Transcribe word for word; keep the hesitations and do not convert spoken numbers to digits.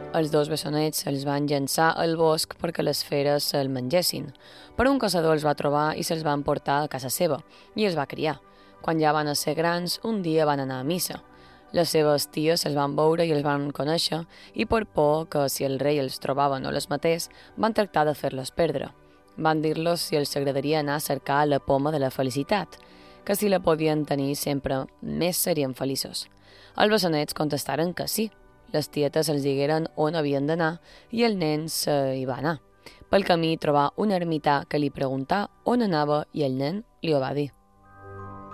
Els dos bessonets se'ls van llançar al bosc perquè les feres se'l mengessin, però un caçador els va trobar i se'ls van portar a casa seva i els va criar. Quan ja van ser grans, un dia van anar a missa. Les seves ties se'ls van veure i els van conèixer i per por que si el rei els trobava no les matés, van tractar de fer-les perdre. Van dir-los si els agradaria anar a cercar la poma de la felicitat, que si la podien tenir sempre més serien feliços. Els bessonets contestaren que sí. Les tietes els digueren on havien d'anar i el nen se hi va anar. Pel camí trobà un ermità que li preguntà on anava i el nen li ho va dir.